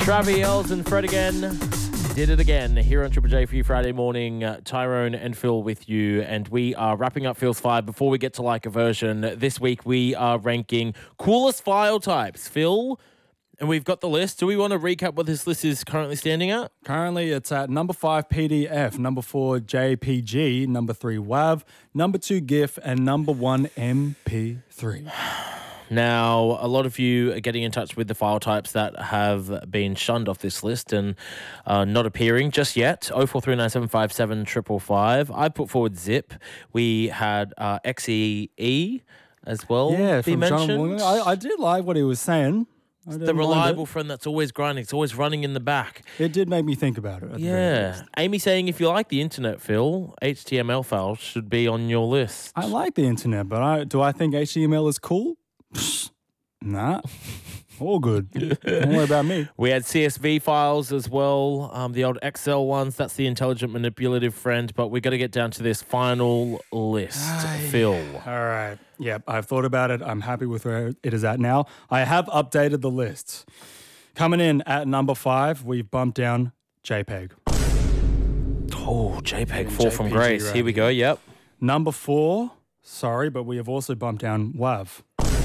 Travi, Els and Fred again. Did it again here on Triple J for you Friday morning. Tyrone and Phil with you, and we are wrapping up Phil's 5 before we get to Like a Version. This week we are ranking coolest file types. Phil, and we've got the list. Do we want to recap what this list is currently standing at? Currently it's at number 5 PDF, number 4 JPG, number 3 WAV, number 2 GIF, and number 1 MP3. Now, a lot of you are getting in touch with the file types that have been shunned off this list and not appearing just yet. 0439757555. I put forward Zip. We had XEE as well. Yeah, be from mentioned. John Wong. I did like what he was saying. The reliable friend that's always grinding. It's always running in the back. It did make me think about it. Yeah. Amy saying if you like the internet, Phil, HTML files should be on your list. I like the internet, but do I think HTML is cool? Nah. All good. Don't worry about me. We had CSV files as well, the old Excel ones. That's the intelligent manipulative friend, but we got to get down to this final list, Phil. All right. Yep, I've thought about it. I'm happy with where it is at now. I have updated the list. Coming in at number 5, we've bumped down JPEG. Oh, JPEG, Fall from Grace. Here we go, yep. Number 4, sorry, but we have also bumped down WAV.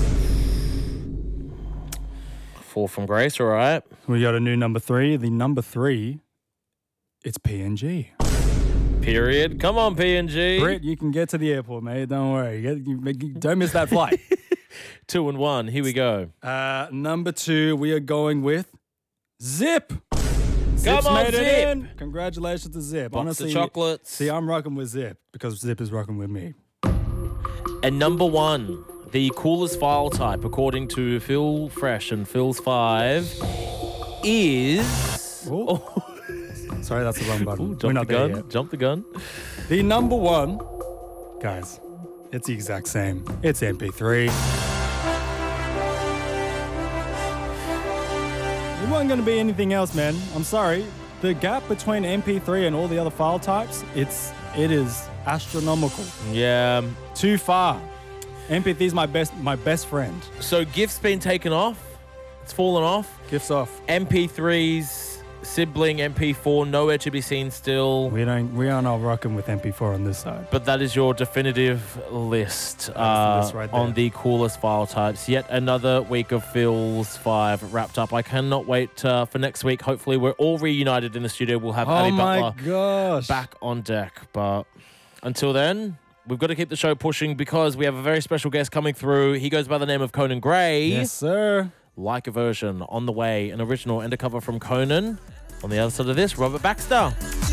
Fall from Grace, all right. We got a new number 3. The number 3, it's PNG. Period. Come on, PNG. Britt, you can get to the airport, mate. Don't worry. Don't miss that flight. 2 and 1. Here we go. Number 2, we are going with Zip. Come on, made Zip. it in. Congratulations to Zip. Box Honestly, of chocolates. See, I'm rocking with Zip because Zip is rocking with me. And number 1, the coolest file type, according to Phil Fresh and Phil's 5, is... Sorry, that's the wrong button. We're not there yet. Jump the gun. The number 1, guys, it's the exact same. It's MP3. It wasn't going to be anything else, man. I'm sorry. The gap between MP3 and all the other file types, it is astronomical. Yeah. Too far. MP3 is my best friend. So GIF's been taken off. It's fallen off. GIF's off. MP3's sibling MP4 nowhere to be seen still. We are not rocking with MP4 on this side. But that is your definitive list right on the coolest file types. Yet another week of Phil's 5 wrapped up. I cannot wait for next week. Hopefully we're all reunited in the studio. We'll have Addy Butler back on deck. But until then, we've got to keep the show pushing because we have a very special guest coming through. He goes by the name of Conan Gray. Yes, sir. Like a Version on the way. An original and a cover from Conan. On the other side of this, Robert Baxter.